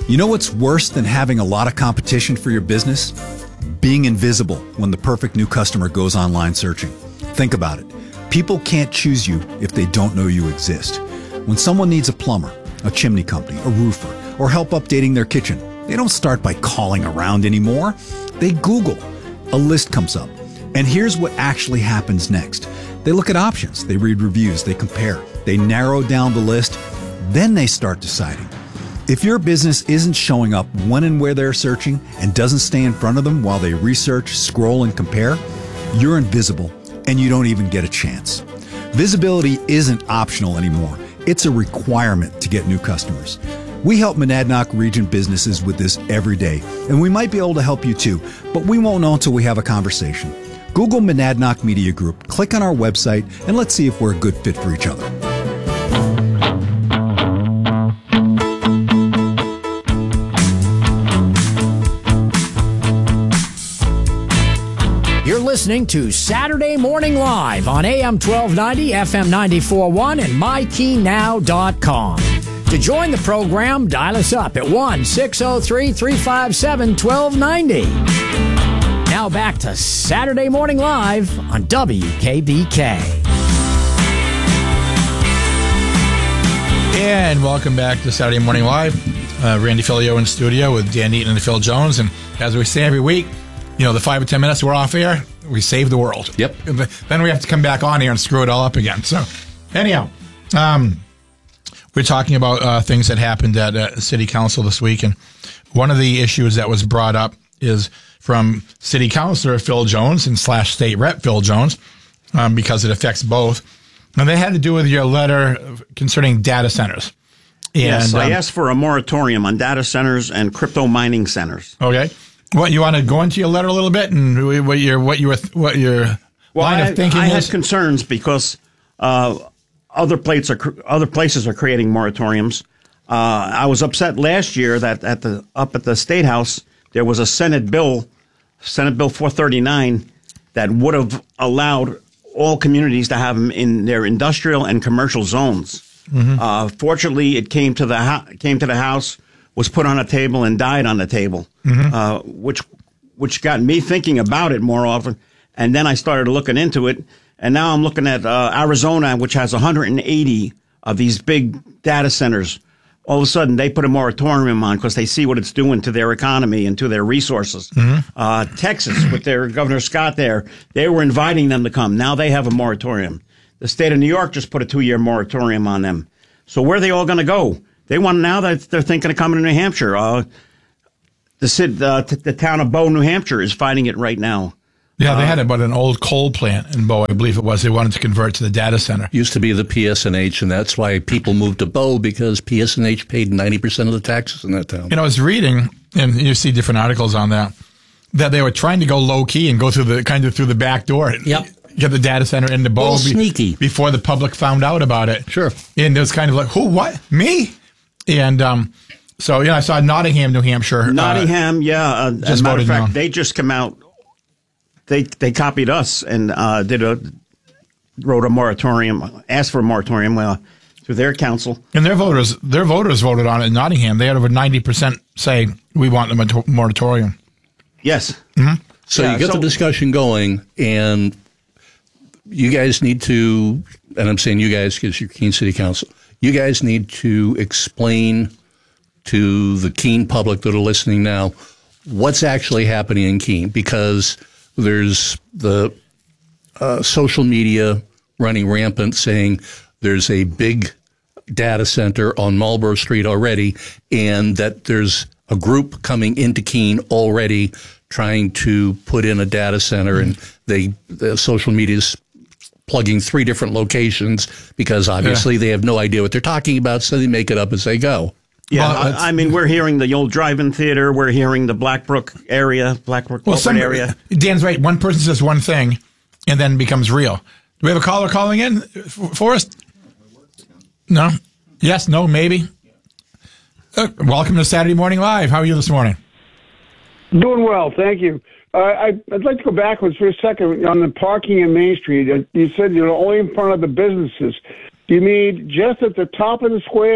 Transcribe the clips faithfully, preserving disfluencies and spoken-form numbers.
You know what's worse than having a lot of competition for your business? Being invisible when the perfect new customer goes online searching. Think about it. People can't choose you if they don't know you exist. When someone needs a plumber, a chimney company, a roofer, or help updating their kitchen, they don't start by calling around anymore. They Google. A list comes up. And here's what actually happens next. They look at options, they read reviews, they compare, they narrow down the list, then they start deciding. If your business isn't showing up when and where they're searching and doesn't stay in front of them while they research, scroll, and compare, you're invisible and you don't even get a chance. Visibility isn't optional anymore. It's a requirement to get new customers. We help Monadnock region businesses with this every day, and we might be able to help you too, but we won't know until we have a conversation. Google Monadnock Media Group, click on our website, and let's see if we're a good fit for each other. You're listening to Saturday Morning Live on A M twelve ninety, F M ninety-four point one, and my key now dot com. To join the program, dial us up at one six zero three, three five seven, one two nine zero. Now back to Saturday Morning Live on W K B K. And welcome back to Saturday Morning Live. Uh, Randy Filio in studio with Dan Eaton and Phil Jones. And as we say every week, you know, the five or ten minutes we're off air, we save the world. Yep. Then we have to come back on here and screw it all up again. So, anyhow, um, we're talking about uh, things that happened at uh, City Council this week. And one of the issues that was brought up is from City Councilor Phil Jones and slash State Rep Phil Jones, um, because it affects both. And they had to do with your letter concerning data centers. And, yes, I um, asked for a moratorium on data centers and crypto mining centers. Okay. What, you want to go into your letter a little bit and what your what your what your well, line I, of thinking I is? had concerns because uh, other places are other places are creating moratoriums. Uh, I was upset last year that at the up at the State House there was a Senate bill, Senate Bill four thirty-nine, that would have allowed all communities to have them in their industrial and commercial zones. Mm-hmm. Uh, fortunately, it came to the ho- came to the House, was put on a table, and died on the table, mm-hmm. uh, which which got me thinking about it more often. And then I started looking into it, and now I'm looking at uh, Arizona, which has one hundred eighty of these big data centers. All of a sudden, they put a moratorium on because they see what it's doing to their economy and to their resources. Mm-hmm. Uh, Texas, with their Governor Scott there, they were inviting them to come. Now they have a moratorium. The state of New York just put a two-year moratorium on them. So where are they all going to go? They want now that they're thinking of coming to New Hampshire. Uh, the, uh, t- the town of Bow, New Hampshire, is fighting it right now. Yeah, they uh, had about an old coal plant in Bow, I believe it was. They wanted to convert to the data center. Used to be the P S N H, and that's why people moved to Bow, because P S N H paid ninety percent of the taxes in that town. You know, I was reading, and you see different articles on that, that they were trying to go low key and go through the kind of through the back door. Yep. Get the data center into Bow. A little sneaky. Before the public found out about it. Sure. And it was kind of like, who, what, me? And um, so, yeah, I saw Nottingham, New Hampshire. Nottingham, uh, yeah. Uh, just as a matter of fact, no. they just come out. They they copied us and uh, did a wrote a moratorium, asked for a moratorium uh, through their council. And their voters, their voters voted on it in Nottingham. They had over ninety percent say we want a moratorium. Yes. Mm-hmm. So yeah, you get so, the discussion going, and you guys need to, and I'm saying you guys because you're Keene City Council, you guys need to explain to the Keene public that are listening now what's actually happening in Keene, because there's the uh, social media running rampant saying there's a big data center on Marlborough Street already, and that there's a group coming into Keene already trying to put in a data center, and they the social media's plugging three different locations because obviously yeah. they have no idea what they're talking about, so they make it up as they go. Yeah, well, I, I mean, we're hearing the old drive-in theater. We're hearing the Blackbrook area, Blackbrook well, some, area. Dan's right. One person says one thing and then becomes real. Do we have a caller calling in for us? No? Yes? No? Maybe? Uh, welcome to Saturday Morning Live. How are you this morning? Doing well, thank you. Uh, I, I'd like to go backwards for a second on the parking in Main Street. You said you're only in front of the businesses. Do you mean just at the top of the square,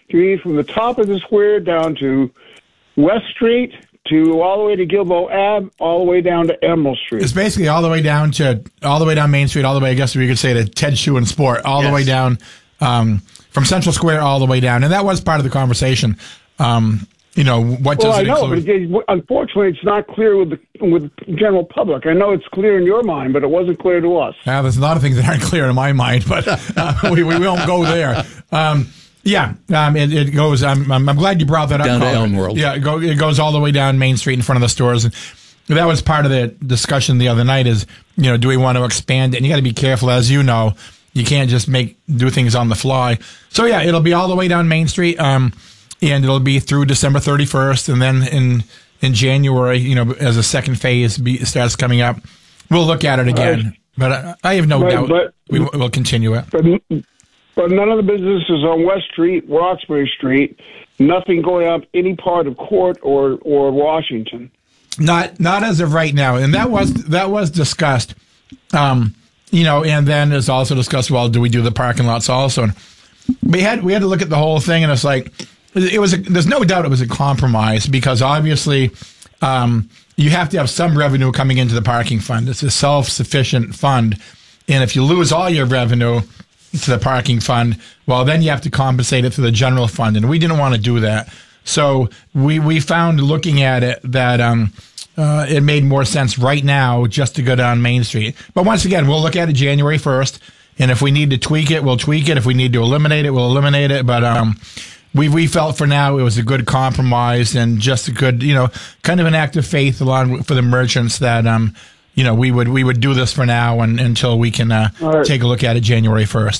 You mean from the top of the square down to West Street, to all the way to Gilboa Ave, all the way down to Emerald Street? It's basically all the way down to all the way down Main Street, all the way, I guess we could say, to Ted Shoe and Sport, all yes. the way down um, from Central Square all the way down. And that was part of the conversation. Um, you know, what well, does it I know, include? But it, unfortunately, it's not clear with the with the general public. I know it's clear in your mind, but it wasn't clear to us. Yeah, there's a lot of things that aren't clear in my mind, but uh, we, we won't go there. Um, Yeah, um, it, it goes. I'm, I'm, I'm glad you brought that up. Down to Elm World. Yeah, it, go, it goes all the way down Main Street in front of the stores, and that was part of the discussion the other night. Is, you know, do we want to expand it? And you got to be careful, as you know, you can't just make do things on the fly. So yeah, it'll be all the way down Main Street, um, and it'll be through December thirty-first, and then in in January, you know, as a second phase be, starts coming up, we'll look at it again. Right. But I, I have no right, doubt but, we will continue it. But, But none of the businesses on West Street, Roxbury Street, nothing going up any part of Court or, or Washington. Not not as of right now, and that was that was discussed. Um, you know, and then it's also discussed. Well, do we do the parking lots also? And we had we had to look at the whole thing, and it's like it was. A, there's no doubt it was a compromise because obviously um, you have to have some revenue coming into the parking fund. It's a self-sufficient fund, and if you lose all your revenue to the parking fund, well, then you have to compensate it to the general fund, and we didn't want to do that. So we we found, looking at it, that um, uh, it made more sense right now just to go down Main Street. But once again, we'll look at it January first, and if we need to tweak it, we'll tweak it. If we need to eliminate it, we'll eliminate it. But um, we we felt for now it was a good compromise and just a good, you know, kind of an act of faith along for the merchants that um. You know, we would we would do this for now and, until we can uh, right. take a look at it January first.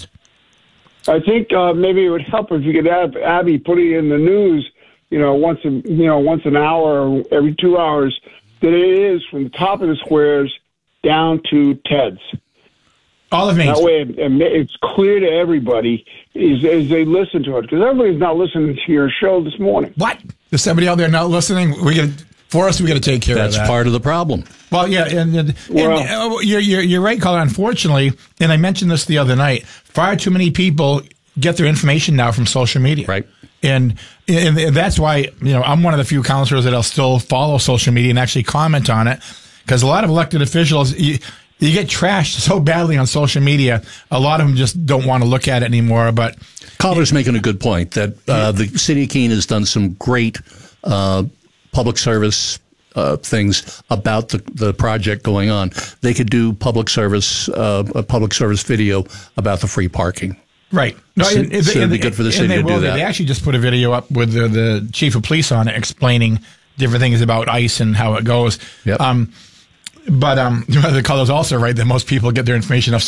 I think uh, maybe it would help if you could have Abby put it in the news, you know, once a, you know once an hour or every two hours, that it is from the top of the squares down to Ted's. All of Main That way, it, it's clear to everybody as, as they listen to it, because everybody's not listening to your show this morning. What? There's somebody out there not listening? We got for us. We got to take care That's of that. That's part of the problem. Well, yeah, and, and, well, and uh, you're, you're you're right, Colin. Unfortunately, and I mentioned this the other night, far too many people get their information now from social media, right? And and, and that's why, you know, I'm one of the few counselors that'll still follow social media and actually comment on it, because a lot of elected officials, you, you get trashed so badly on social media. A lot of them just don't want to look at it anymore. But Calder's making a good point that uh, the city of Keene has done some great uh, public service Uh, things about the the project going on. They could do public service uh, a public service video about the free parking. Right. No, so, and, and, so it'd be and, good for the and city they to will, do that. They actually just put a video up with the, the chief of police on it, explaining different things about ICE and how it goes. Yep. Um, but um, the color's also right that most people get their information off